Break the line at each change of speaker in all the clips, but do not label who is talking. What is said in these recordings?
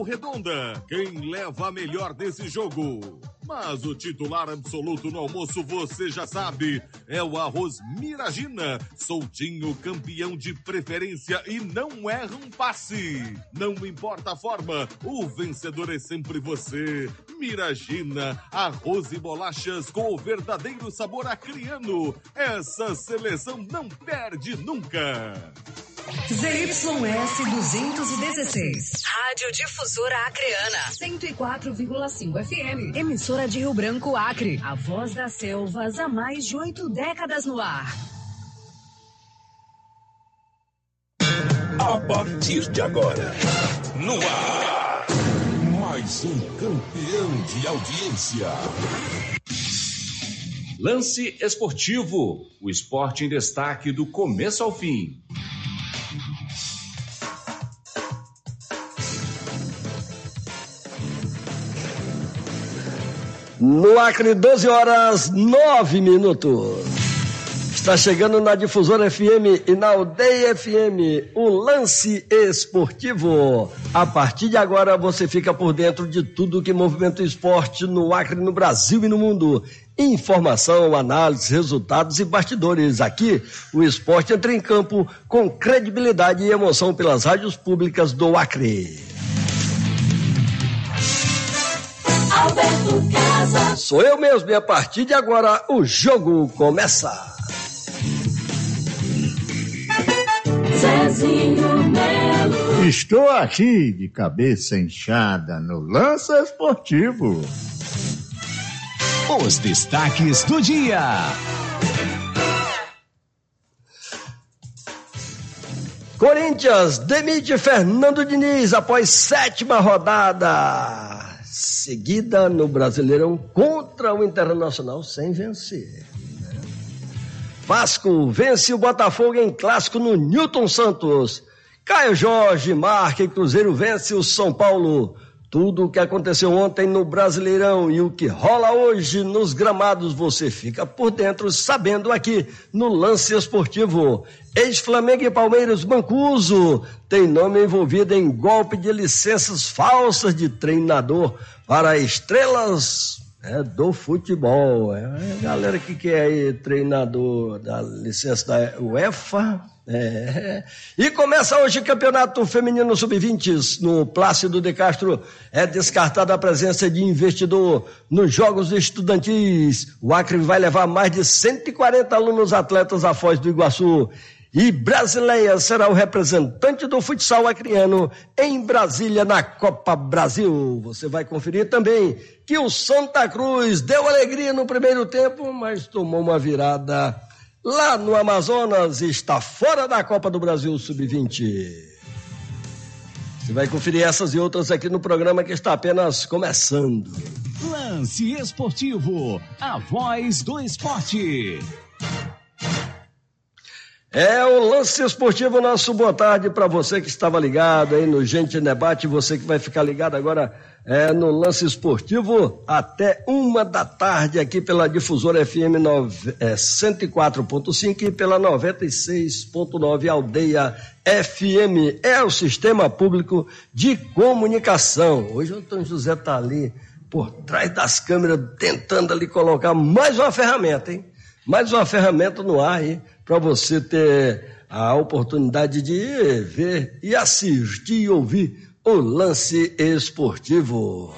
Redonda, quem leva a melhor nesse jogo. Mas o titular absoluto no almoço, você já sabe, é o arroz Miragina, soltinho, campeão de preferência e não erra um passe. Não importa a forma, o vencedor é sempre você. Miragina, arroz e bolachas com o verdadeiro sabor acreano. Essa seleção não perde nunca.
ZYS 216.
Rádio Difusora Acreana.
104,5 FM. Emissora de Rio Branco, Acre. A voz das selvas há mais de 8 décadas no ar.
A partir de agora, no ar, mais um campeão de audiência.
Lance Esportivo, o esporte em destaque do começo ao fim.
No Acre, 12 horas 9 minutos. Está chegando na Difusora FM e na Aldeia FM o Lance Esportivo. A partir de agora você fica por dentro de tudo que movimenta o esporte no Acre, no Brasil e no mundo. Informação, análise, resultados e bastidores. Aqui o esporte entra em campo com credibilidade e emoção pelas rádios públicas do Acre.
Alberto Casa.
Sou eu mesmo e a partir de agora o jogo começa.
Zezinho Melo.
Estou aqui de cabeça inchada no Lance Esportivo.
Os destaques do dia.
Corinthians demite Fernando Diniz após 7ª rodada seguida no Brasileirão contra o Internacional sem vencer. Vasco vence o Botafogo em clássico no Newton Santos. Caio Jorge marca e Cruzeiro vence o São Paulo. Tudo o que aconteceu ontem no Brasileirão e o que rola hoje nos gramados você fica por dentro sabendo aqui no Lance Esportivo. Ex-Flamengo e Palmeiras Mancuso tem nome envolvido em golpe de licenças falsas de treinador para estrelas do futebol. É a galera que quer aí treinador da licença da UEFA. E começa hoje o Campeonato Feminino Sub-20 no Plácido de Castro. É descartada a presença de investidor nos Jogos Estudantis. O Acre vai levar mais de 140 alunos atletas à Foz do Iguaçu. E Brasileia será o representante do futsal acreano em Brasília na Copa Brasil. Você vai conferir também que o Santa Cruz deu alegria no primeiro tempo, mas tomou uma virada lá no Amazonas e está fora da Copa do Brasil Sub-20. Você vai conferir essas e outras aqui no programa que está apenas começando.
Lance Esportivo, a voz do esporte.
É o Lance Esportivo, nosso boa tarde para você que estava ligado aí no Gente Debate, você que vai ficar ligado agora no Lance Esportivo até 1h aqui pela Difusora FM 104.5 e pela 96.9 Aldeia FM. É o Sistema Público de Comunicação. Hoje o Antônio José está ali por trás das câmeras tentando ali colocar mais uma ferramenta, hein? Mais uma ferramenta no ar aí, para você ter a oportunidade de ver e assistir e ouvir o Lance Esportivo.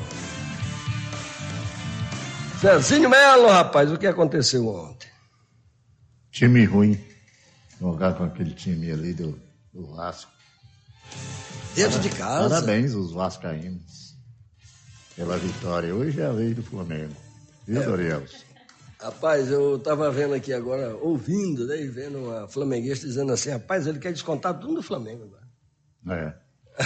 Zezinho Melo, rapaz, o que aconteceu ontem?
Time ruim. Jogar com aquele time ali do Vasco.
Dentro de casa.
Parabéns os vascaínos pela vitória. Hoje é a vez do Flamengo. Viu, Dorielson?
Rapaz, eu tava vendo aqui agora, ouvindo, né, e vendo uma flamenguista dizendo assim, rapaz, ele quer descontar tudo do Flamengo agora.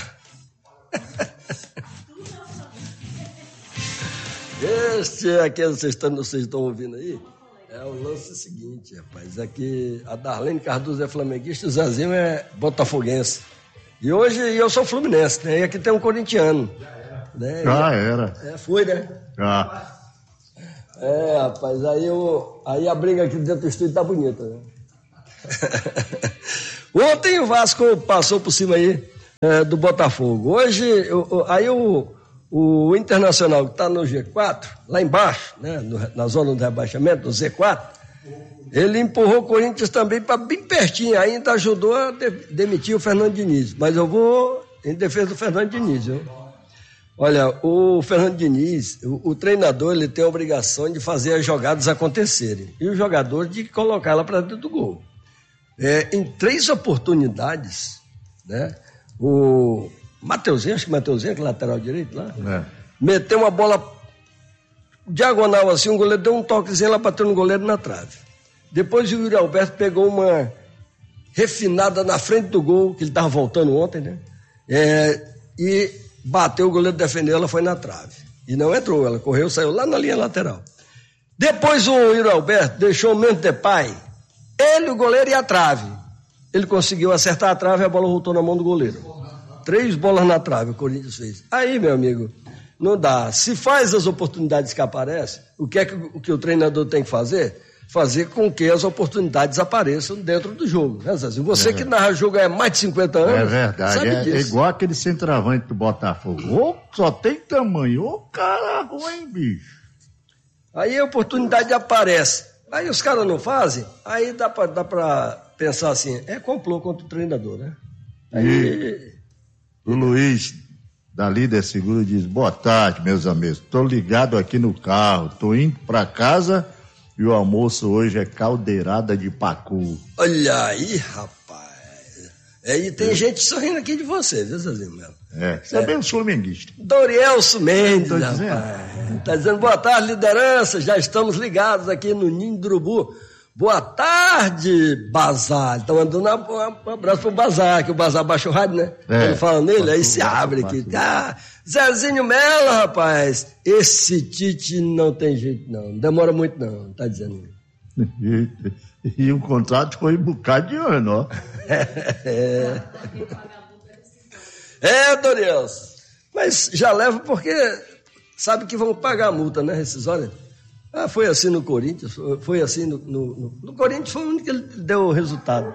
Aqui vocês estão ouvindo aí, é o lance seguinte, rapaz, aqui a Darlene Cardoso é flamenguista e o Zezinho é botafoguense. E hoje eu sou fluminense, né, e aqui tem um corintiano. Né?
Já era.
Foi, né?
Já.
Rapaz, aí a briga aqui dentro do estúdio tá bonita, né? Ontem o Vasco passou por cima aí do Botafogo. Hoje, aí o Internacional, que está no G4, lá embaixo, né, na zona do rebaixamento, no Z4, ele empurrou o Corinthians também para bem pertinho, ainda ajudou a demitir o Fernando Diniz. Mas eu vou em defesa do Fernando Diniz, viu? Olha, o Fernando Diniz, o treinador, ele tem a obrigação de fazer as jogadas acontecerem. E o jogador de colocá-la para dentro do gol. Em 3 oportunidades, né? O Mateuzinho, acho que Mateuzinho, que é lateral direito lá, meteu uma bola diagonal assim, o goleiro deu um toquezinho, ela bateu no goleiro na trave. Depois o Yuri Alberto pegou uma refinada na frente do gol, que ele estava voltando ontem, né? E bateu, o goleiro defendeu, ela foi na trave. E não entrou, ela correu, saiu lá na linha lateral. Depois o Yuri Alberto deixou o Memphis Depay, ele, o goleiro e a trave. Ele conseguiu acertar a trave e a bola voltou na mão do goleiro. 3 bolas na trave o Corinthians fez. Aí, meu amigo, não dá. Se faz as oportunidades que aparecem, o que o treinador tem que fazer? Fazer com que as oportunidades apareçam dentro do jogo. Né, Zezinho? Você que narra jogo há mais de 50 anos.
É verdade,
sabe disso.
É igual aquele centroavante do Botafogo. Só tem tamanho. Ô, cara ruim, bicho.
Aí a oportunidade aparece. Aí os caras não fazem, aí dá pra pensar assim, complô contra o treinador, né? Aí...
O Luiz, da Líder Seguro, diz: boa tarde, meus amigos. Tô ligado aqui no carro, tô indo pra casa e o almoço hoje é caldeirada de pacu.
Olha aí, rapaz. E tem gente sorrindo aqui de você, viu, Zezinho mesmo?
Você é bem flamenguista.
Dorielso Mendes, rapaz. Tá dizendo boa tarde, liderança. Já estamos ligados aqui no Ninho do Urubu. Boa tarde, Bazar. Então mandando um abraço pro Bazar, que o Bazar baixa o rádio, né? Quando fala nele, aí se abre aqui. Zezinho Melo, rapaz. Esse Tite não tem jeito, não. Demora muito, não. Tá dizendo.
E o contrato foi um bocado de ano, ó.
Dorielso. Mas já leva porque sabe que vão pagar a multa, né, rescisória? Foi assim no Corinthians, foi assim no Corinthians, foi o único que ele deu o resultado.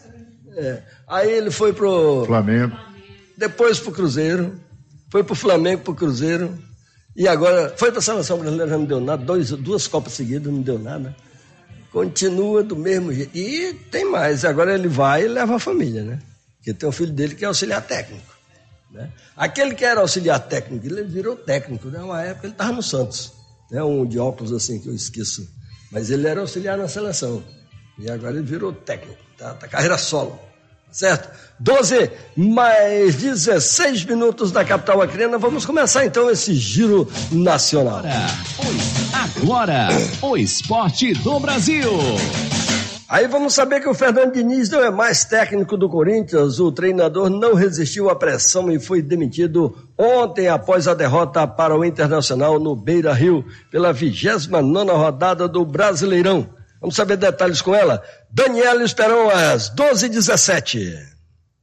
Aí ele foi pro
Flamengo,
depois pro Cruzeiro, foi pro Flamengo, pro Cruzeiro, e agora foi pra Seleção Brasileira, já não deu nada, 2 Copas seguidas, não deu nada. Continua do mesmo jeito. E tem mais, agora ele vai e leva a família, né? Porque tem um filho dele que é auxiliar técnico, né? Aquele que era auxiliar técnico, ele virou técnico, né? Uma época ele estava no Santos, né? Um de óculos assim que eu esqueço, mas ele era auxiliar na seleção e agora ele virou técnico, tá carreira solo, certo? 12 mais 16 minutos da capital acreana. Vamos começar então esse giro nacional.
Agora, o esporte do Brasil.
Aí vamos saber que o Fernando Diniz não é mais técnico do Corinthians. O treinador não resistiu à pressão e foi demitido ontem após a derrota para o Internacional no Beira-Rio pela 29ª rodada do Brasileirão. Vamos saber detalhes com ela. Daniela Esperão às 12h17.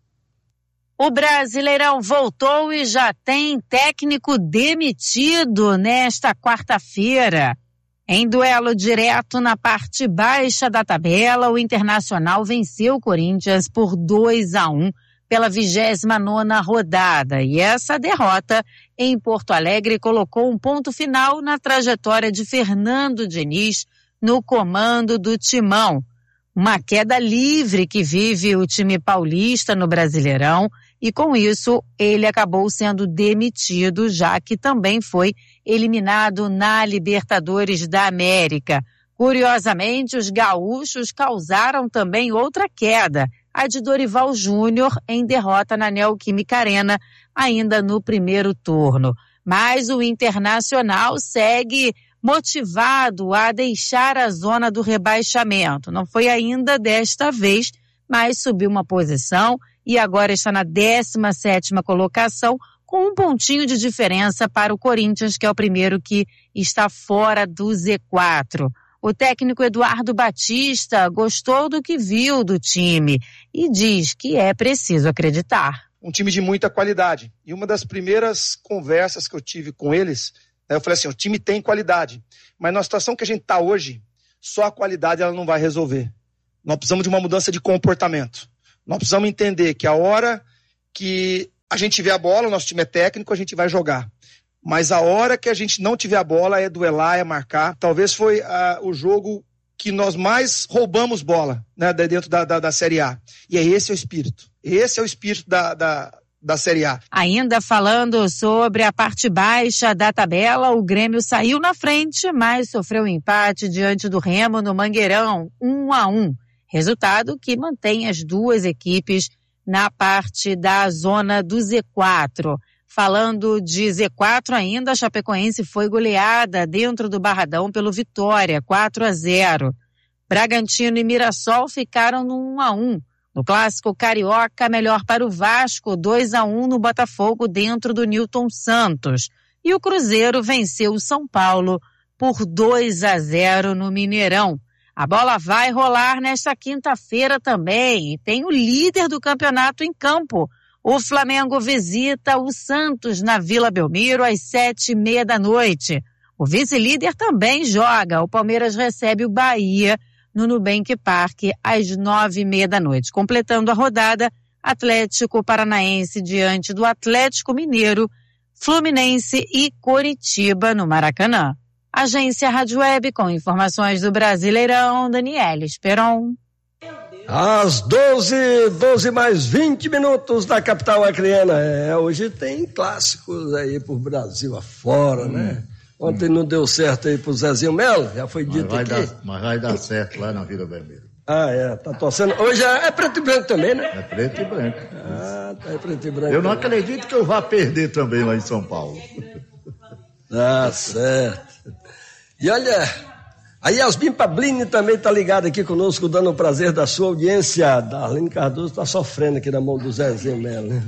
O Brasileirão voltou e já tem técnico demitido nesta quarta-feira. Em duelo direto na parte baixa da tabela, o Internacional venceu o Corinthians por 2-1 pela 29ª rodada. E essa derrota em Porto Alegre colocou um ponto final na trajetória de Fernando Diniz no comando do Timão. Uma queda livre que vive o time paulista no Brasileirão e com isso ele acabou sendo demitido, já que também foi eliminado na Libertadores da América. Curiosamente, os gaúchos causaram também outra queda, a de Dorival Júnior em derrota na Neoquímica Arena, ainda no primeiro turno. Mas o Internacional segue motivado a deixar a zona do rebaixamento. Não foi ainda desta vez, mas subiu uma posição e agora está na 17ª colocação, com um pontinho de diferença para o Corinthians, que é o primeiro que está fora do Z4. O técnico Eduardo Batista gostou do que viu do time e diz que é preciso acreditar.
Um time de muita qualidade. E uma das primeiras conversas que eu tive com eles, eu falei assim, o time tem qualidade, mas na situação que a gente está hoje, só a qualidade ela não vai resolver. Nós precisamos de uma mudança de comportamento. Nós precisamos entender que a hora que a gente tiver a bola, o nosso time é técnico, a gente vai jogar. Mas a hora que a gente não tiver a bola é duelar, é marcar. Talvez foi o jogo que nós mais roubamos bola, né, dentro da Série A. E esse é o espírito. Esse é o espírito da Série A.
Ainda falando sobre a parte baixa da tabela, o Grêmio saiu na frente, mas sofreu um empate diante do Remo no Mangueirão, 1-1. Resultado que mantém as duas equipes na parte da zona do Z4. Falando de Z4 ainda, a Chapecoense foi goleada dentro do Barradão pelo Vitória, 4-0. Bragantino e Mirassol ficaram no 1-1. No clássico carioca, melhor para o Vasco, 2-1 no Botafogo dentro do Newton Santos. E o Cruzeiro venceu o São Paulo por 2-0 no Mineirão. A bola vai rolar nesta quinta-feira também e tem o líder do campeonato em campo. O Flamengo visita o Santos na Vila Belmiro às 7h30 da noite. O vice-líder também joga. O Palmeiras recebe o Bahia no Nubank Park às 9h30 da noite. Completando a rodada, Atlético Paranaense diante do Atlético Mineiro, Fluminense e Coritiba no Maracanã. Agência Rádio Web com informações do Brasileirão, Daniela Esperon.
Às 12 mais 20 minutos da capital acreana. Hoje tem clássicos aí pro Brasil afora, né? Ontem não deu certo aí pro Zezinho Melo, já foi dito aqui.
Mas vai dar certo lá na Vila Belmiro.
Tá torcendo. Hoje é preto e branco também, né?
É preto e branco.
É preto e branco.
Eu não acredito que eu vá perder também lá em São Paulo.
Certo. E olha... A Yasmin Pablini também está ligada aqui conosco, dando o prazer da sua audiência. A Arlene Cardoso está sofrendo aqui na mão do Zezinho Melo. Né?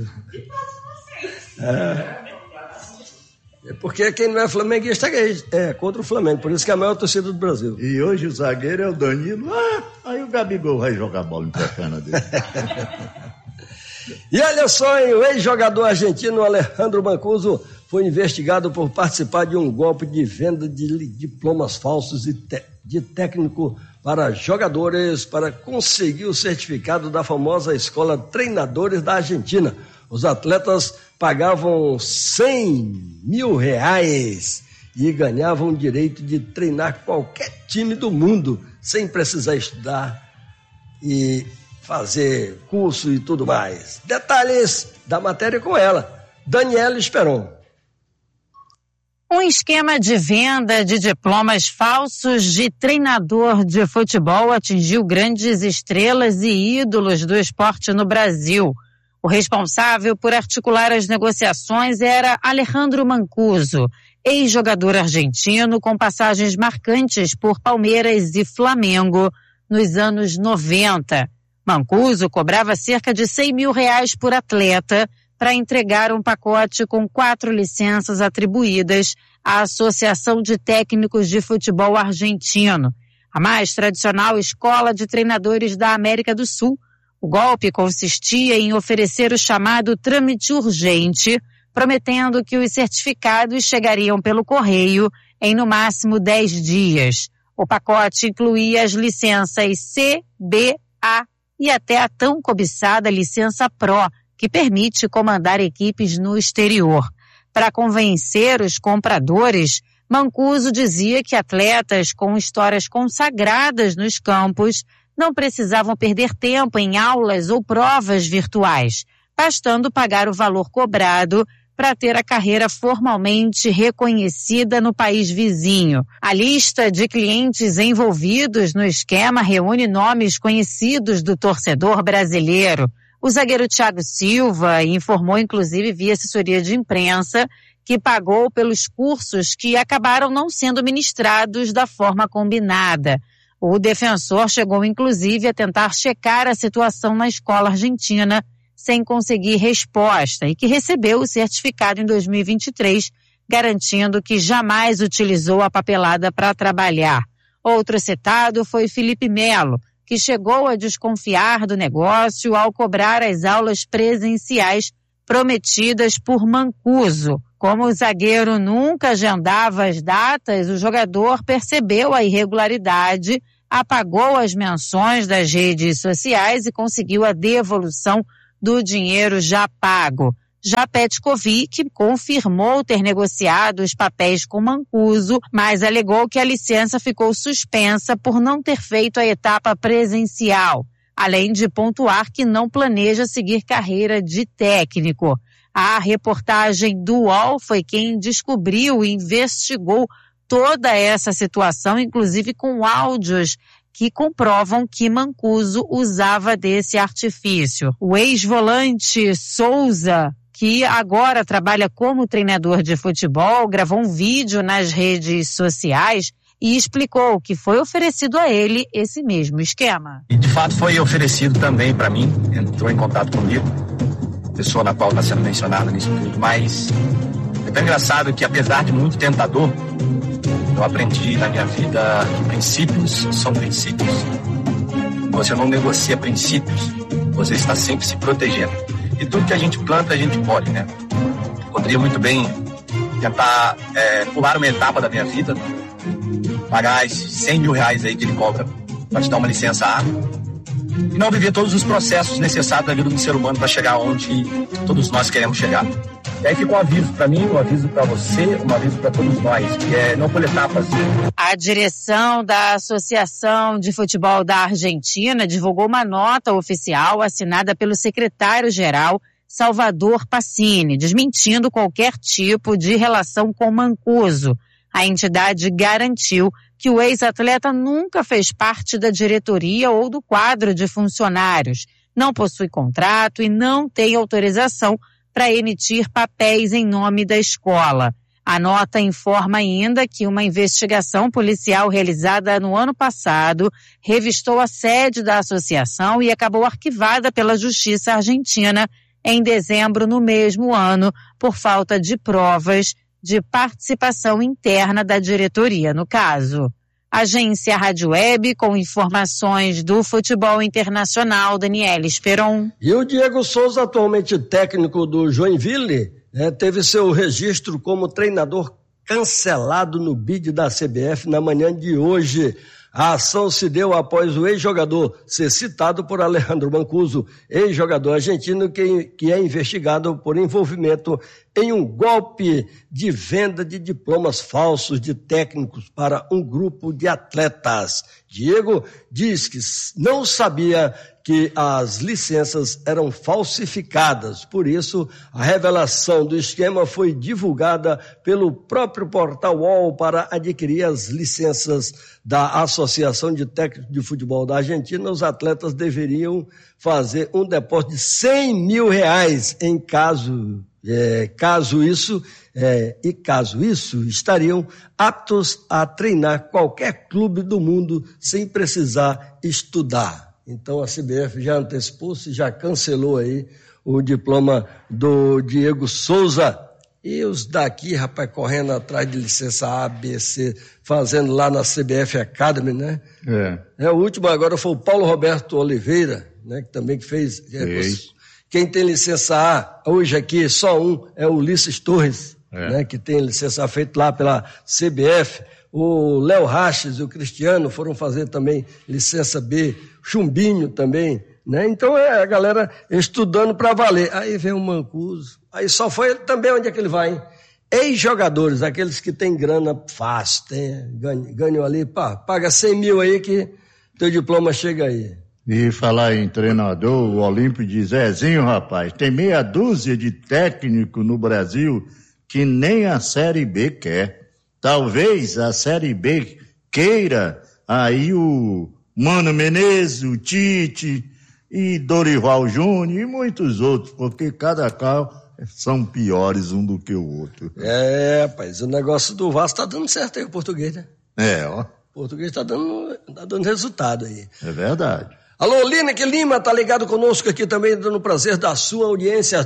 Porque quem não é flamenguista é contra o Flamengo, por isso que é a maior torcida do Brasil.
E hoje o zagueiro é o Danilo. Aí o Gabigol vai jogar bola em perna dele.
E olha só, hein, o ex-jogador argentino Alejandro Mancuso foi investigado por participar de um golpe de venda de diplomas falsos de técnico para jogadores para conseguir o certificado da famosa escola Treinadores da Argentina. Os atletas pagavam R$100 mil e ganhavam o direito de treinar qualquer time do mundo sem precisar estudar e fazer curso e tudo mais. Detalhes da matéria com ela, Daniela Esperon.
Um esquema de venda de diplomas falsos de treinador de futebol atingiu grandes estrelas e ídolos do esporte no Brasil. O responsável por articular as negociações era Alejandro Mancuso, ex-jogador argentino com passagens marcantes por Palmeiras e Flamengo nos anos 90. Mancuso cobrava cerca de R$100 mil por atleta para entregar um pacote com 4 licenças atribuídas à Associação de Técnicos de Futebol Argentino, a mais tradicional escola de treinadores da América do Sul. O golpe consistia em oferecer o chamado trâmite urgente, prometendo que os certificados chegariam pelo correio em no máximo 10 dias. O pacote incluía as licenças C, B, A e até a tão cobiçada licença Pro, que permite comandar equipes no exterior. Para convencer os compradores, Mancuso dizia que atletas com histórias consagradas nos campos não precisavam perder tempo em aulas ou provas virtuais, bastando pagar o valor cobrado para ter a carreira formalmente reconhecida no país vizinho. A lista de clientes envolvidos no esquema reúne nomes conhecidos do torcedor brasileiro. O zagueiro Thiago Silva informou, inclusive, via assessoria de imprensa, que pagou pelos cursos que acabaram não sendo ministrados da forma combinada. O defensor chegou, inclusive, a tentar checar a situação na escola argentina sem conseguir resposta e que recebeu o certificado em 2023, garantindo que jamais utilizou a papelada para trabalhar. Outro citado foi Felipe Melo, que chegou a desconfiar do negócio ao cobrar as aulas presenciais prometidas por Mancuso. Como o zagueiro nunca agendava as datas, o jogador percebeu a irregularidade, apagou as menções das redes sociais e conseguiu a devolução do dinheiro já pago. Já Petkovic confirmou ter negociado os papéis com Mancuso, mas alegou que a licença ficou suspensa por não ter feito a etapa presencial, além de pontuar que não planeja seguir carreira de técnico. A reportagem do UOL foi quem descobriu e investigou toda essa situação, inclusive com áudios que comprovam que Mancuso usava desse artifício. O ex-volante Souza, que agora trabalha como treinador de futebol, gravou um vídeo nas redes sociais e explicou que foi oferecido a ele esse mesmo esquema.
E de fato foi oferecido também para mim, entrou em contato comigo, pessoa na qual está sendo mencionada nisso tudo, mas é tão engraçado que, apesar de muito tentador, eu aprendi na minha vida que princípios são princípios. Você não negocia princípios, você está sempre se protegendo. E tudo que a gente planta, a gente colhe, né? Poderia muito bem tentar pular uma etapa da minha vida, pagar esses 100 mil reais aí que ele cobra para te dar uma licença A, e não viver todos os processos necessários da vida do ser humano para chegar onde todos nós queremos chegar. E aí fica um aviso para mim, um aviso para você, um aviso para todos nós, que é não por etapas.
A direção da Associação de Futebol da Argentina divulgou uma nota oficial assinada pelo secretário-geral Salvador Pacini, desmentindo qualquer tipo de relação com Mancuso. A entidade garantiu que o ex-atleta nunca fez parte da diretoria ou do quadro de funcionários, não possui contrato e não tem autorização para emitir papéis em nome da escola. A nota informa ainda que uma investigação policial realizada no ano passado revistou a sede da associação e acabou arquivada pela Justiça Argentina em dezembro no mesmo ano por falta de provas de participação interna da diretoria no caso. Agência Rádio Web, com informações do futebol internacional, Daniela Esperon.
E o Diego Souza, atualmente técnico do Joinville, teve seu registro como treinador cancelado no bid da CBF na manhã de hoje. A ação se deu após o ex-jogador ser citado por Alejandro Mancuso, ex-jogador argentino que é investigado por envolvimento em um golpe de venda de diplomas falsos de técnicos para um grupo de atletas. Diego diz que não sabia que as licenças eram falsificadas. Por isso, a revelação do esquema foi divulgada pelo próprio portal UOL para adquirir as licenças da Associação de Técnicos de Futebol da Argentina. Os atletas deveriam fazer um depósito de 100 mil reais em caso isso, estariam aptos a treinar qualquer clube do mundo sem precisar estudar. Então a CBF já antecipou-se, já cancelou aí o diploma do Diego Souza. E os daqui, rapaz, correndo atrás de licença A, B, C, fazendo lá na CBF Academy, né? O último agora foi o Paulo Roberto Oliveira, né? Que também fez. Quem tem licença A, hoje aqui, só um, é o Ulisses Torres, né? Que tem licença A feito lá pela CBF. O Léo Raches e o Cristiano foram fazer também licença B, Chumbinho também, né? Então a galera estudando para valer. Aí vem o Mancuso, aí só foi ele também, onde é que ele vai, hein? Ex-jogadores, aqueles que têm grana fácil, ganham ali, paga 100 mil aí que teu diploma chega aí.
E falar em treinador, o Olímpio diz, Zezinho, rapaz, tem meia dúzia de técnico no Brasil que nem a Série B quer. Talvez a Série B queira aí o Mano Menezes, o Tite e Dorival Júnior e muitos outros, porque cada carro são piores um do que o outro.
Rapaz, o negócio do Vasco tá dando certo aí, o português, né?
O
português tá dando resultado aí.
É verdade.
Alô, Lineker Lima, tá ligado conosco aqui também, dando o prazer da sua audiência.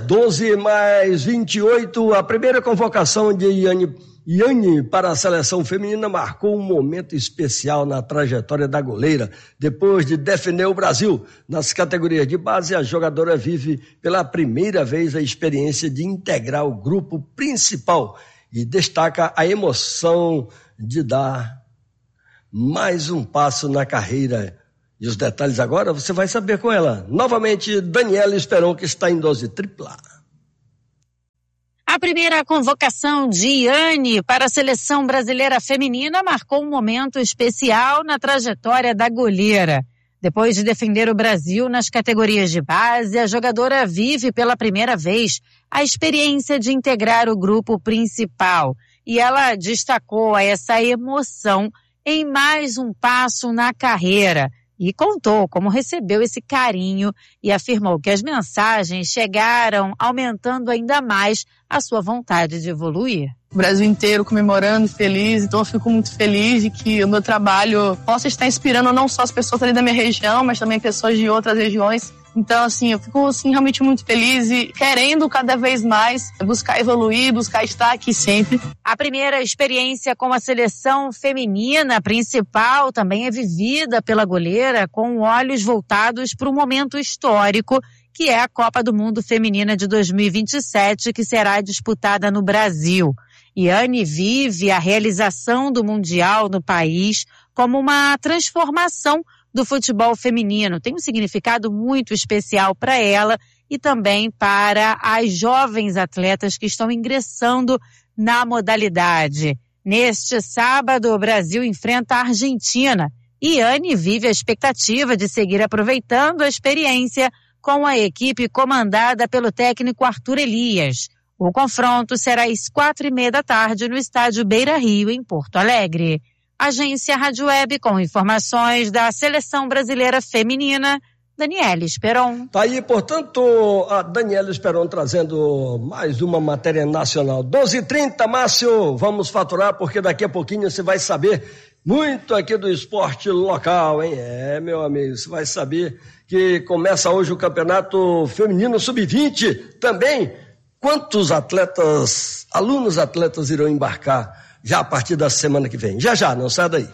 12+28, a primeira convocação de Iane para a seleção feminina marcou um momento especial na trajetória da goleira. Depois de defender o Brasil nas categorias de base, a jogadora vive pela primeira vez a experiência de integrar o grupo principal e destaca a emoção de dar mais um passo na carreira. E os detalhes agora você vai saber com ela. Novamente, Daniela Esperon, que está em dose tripla.
A primeira convocação de Iane para a seleção brasileira feminina marcou um momento especial na trajetória da goleira. Depois de defender o Brasil nas categorias de base, a jogadora vive pela primeira vez a experiência de integrar o grupo principal. E ela destacou essa emoção em mais um passo na carreira. E contou como recebeu esse carinho e afirmou que as mensagens chegaram aumentando ainda mais a sua vontade de evoluir.
O Brasil inteiro comemorando, feliz, então eu fico muito feliz de que o meu trabalho possa estar inspirando não só as pessoas ali da minha região, mas também pessoas de outras regiões. Então, assim, eu fico realmente muito feliz e querendo cada vez mais buscar evoluir, buscar estar aqui sempre.
A primeira experiência com a seleção feminina principal também é vivida pela goleira com olhos voltados para um momento histórico, que é a Copa do Mundo Feminina de 2027, que será disputada no Brasil. Iane vive a realização do Mundial no país como uma transformação do futebol feminino. Tem um significado muito especial para ela e também para as jovens atletas que estão ingressando na modalidade. Neste sábado, o Brasil enfrenta a Argentina. Iane vive a expectativa de seguir aproveitando a experiência com a equipe comandada pelo técnico Arthur Elias. O confronto será às 16h30 no estádio Beira-Rio, em Porto Alegre. Agência Rádio Web com informações da Seleção Brasileira Feminina, Daniela Esperon.
Tá aí, portanto, a Daniela Esperon trazendo mais uma matéria nacional. 12h30, Márcio, vamos faturar porque daqui a pouquinho você vai saber muito aqui do esporte local, hein? Meu amigo, você vai saber que começa hoje o Campeonato Feminino Sub-20 também. Quantos alunos atletas irão embarcar já a partir da semana que vem? Já, não sai daí.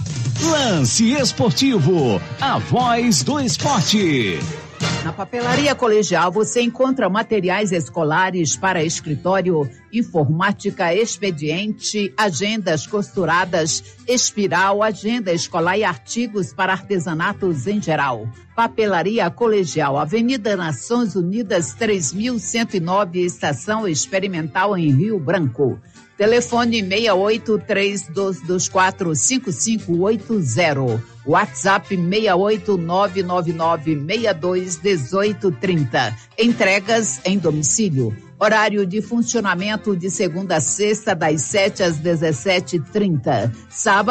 Lance Esportivo, a voz do esporte.
Na Papelaria Colegial você encontra materiais escolares para escritório, informática, expediente, agendas costuradas, espiral, agenda escolar e artigos para artesanatos em geral. Papelaria Colegial, Avenida Nações Unidas 3109, Estação Experimental em Rio Branco. Telefone 6832245580. WhatsApp 68999621830. Entregas em domicílio. Horário de funcionamento de segunda a sexta, das 7 às 17h30. Sábado